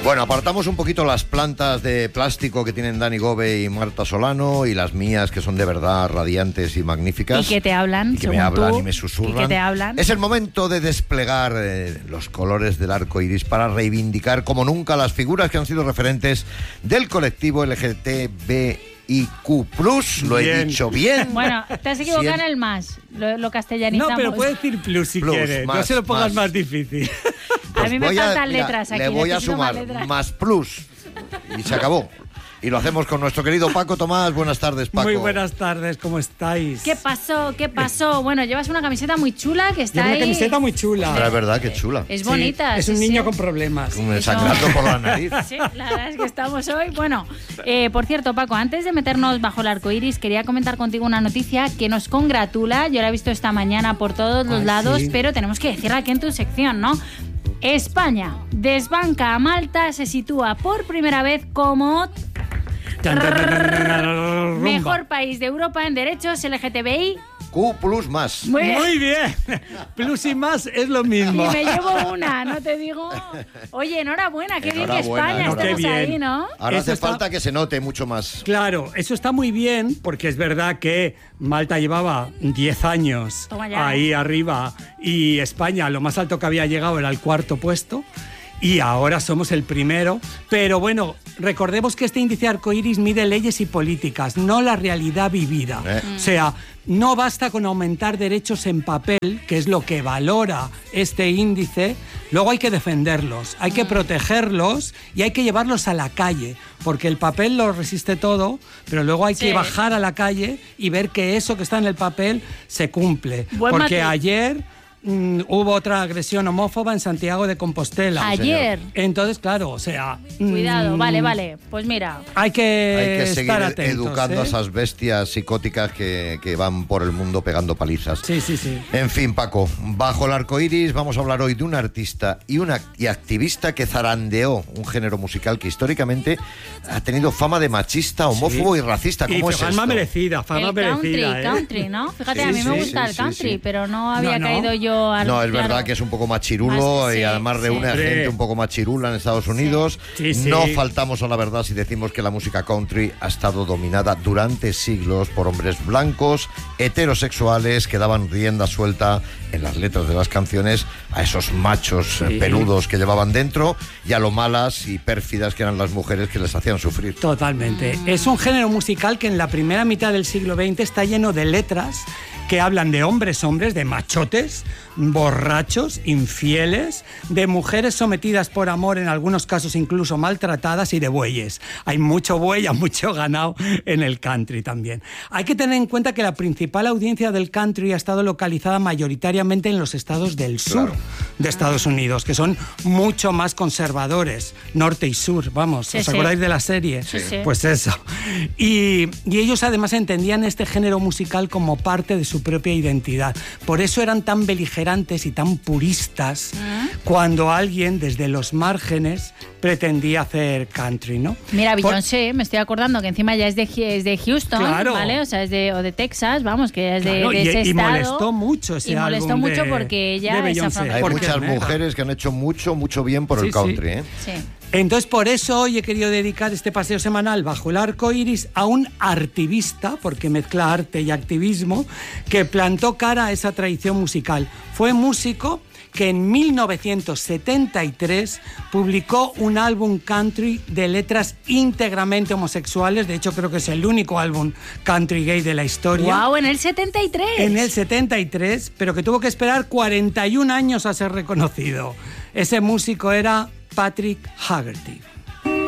Bueno, apartamos un poquito las plantas de plástico que tienen Dani Gobe y Marta Solano y las mías, que son de verdad radiantes y magníficas. Y que te hablan, y que me hablan y me Y susurran. que te hablan. Es el momento de desplegar los colores del arco iris para reivindicar como nunca las figuras que han sido referentes del colectivo LGTBIQ+. Lo he dicho bien. Bueno, te has equivocado en el más. Lo castellanizamos. No, pero puedes decir plus si quieres. Más, no se lo pongas más difícil. A mí me Voy faltan letras aquí. Le voy a necesito sumar letras. más plus. Y se acabó. Y lo hacemos con nuestro querido Paco Tomás. Buenas tardes, Paco. Muy buenas tardes, ¿cómo estáis? ¿Qué pasó? ¿Qué pasó? Bueno, llevas una camiseta muy chula que está Llevo una ahí. camiseta muy chula. Pero es verdad, qué chula. Es bonita. Sí, es sí, un niño sí. con problemas. Sangrando por la nariz. Sí, la verdad es que estamos hoy. Bueno, por cierto, Paco, antes de meternos bajo el arco iris, quería comentar contigo una noticia que nos congratula. Yo la he visto esta mañana por todos los lados, sí. pero tenemos que decirla aquí en tu sección, ¿no? España desbanca a Malta, se sitúa por primera vez como mejor país de Europa en derechos LGTBI. Q plus más. Muy bien. Plus y más es lo mismo. Y me llevo una, no te digo. Oye, enhorabuena, qué bien que Enhorabuena, España ¿no? estamos Qué bien. ahí, ¿no? Ahora Eso hace está- falta que se note mucho más. Claro, eso está muy bien, porque es verdad que Malta llevaba 10 años Toma ya. ahí arriba y España, lo más alto que había llegado era el 4.º puesto. Y ahora somos el primero. Pero bueno, recordemos que este índice arcoíris mide leyes y políticas, no la realidad vivida. O sea, no basta con aumentar derechos en papel, que es lo que valora este índice. Luego hay que defenderlos, hay que protegerlos y hay que llevarlos a la calle, porque el papel lo resiste todo, pero luego hay Sí. que bajar a la calle y ver que eso que está en el papel se cumple. Buen Porque matiz. ayer hubo otra agresión homófoba en Santiago de Compostela. Ayer. Entonces, claro, o sea... Cuidado, vale. Pues mira, Hay que Hay que seguir estar atentos, educando a ¿eh? esas bestias psicóticas que van por el mundo pegando palizas. Sí. En fin, Paco, bajo el arco iris vamos a hablar hoy de un artista y activista que zarandeó un género musical que históricamente ha tenido fama de machista, homófobo y racista. Y ¿Cómo es fama esto? merecida, fama el merecida. country, ¿no? Fíjate, Sí, a mí me sí, gusta sí, el country, sí. pero no había No. caído yo al... No, es claro. verdad que es un poco machirulo Más, y sí, además reúne a sí. gente un poco machirula en Estados Unidos. Sí, sí. No faltamos a la verdad si decimos que la música country ha estado dominada durante siglos por hombres blancos, heterosexuales, que daban rienda suelta en las letras de las canciones a esos machos peludos que llevaban dentro y a lo malas y pérfidas que eran las mujeres que les hacían sufrir. Totalmente. Es un género musical que en la primera mitad del siglo XX está lleno de letras que hablan de hombres, de machotes, borrachos, infieles, de mujeres sometidas por amor, en algunos casos incluso maltratadas, y de bueyes. Hay mucho buey, hay mucho ganado en el country también. Hay que tener en cuenta que la principal audiencia del country ha estado localizada mayoritariamente en los estados del sur de Estados Unidos, que son mucho más conservadores, norte y sur, vamos, Sí, ¿os sí. acordáis de la serie? Sí, sí. Pues eso. Y ellos además entendían este género musical como parte de su propia identidad. Por eso eran tan beligerantes y tan puristas cuando alguien desde los márgenes pretendía hacer country, ¿no? Mira, Por- Beyoncé, me estoy acordando que encima ya es de Houston, Claro. ¿vale? O sea, es de Texas, vamos, que es Claro, de ese y estado. molestó mucho ese Y molestó álbum mucho de- porque ella de es Beyoncé. Hay afroamericana. Porque muchas mujeres que han hecho mucho bien por Sí, el sí. country, ¿eh? Sí. Entonces, por eso hoy he querido dedicar este paseo semanal bajo el arco iris a un artivista, porque mezcla arte y activismo, que plantó cara a esa tradición musical. Fue músico que en 1973 publicó un álbum country de letras íntegramente homosexuales. De hecho, creo que es el único álbum country gay de la historia. ¡Guau! En el 73. En el 73, pero que tuvo que esperar 41 años a ser reconocido. Ese músico era Patrick Haggerty.